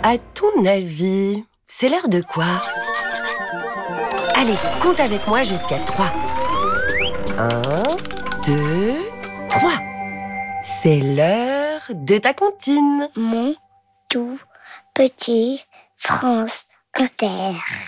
À ton avis, c'est l'heure de quoi? Allez, compte avec moi jusqu'à 3. 1, 2, 3. C'est l'heure de ta comptine. Mon tout petit France Inter.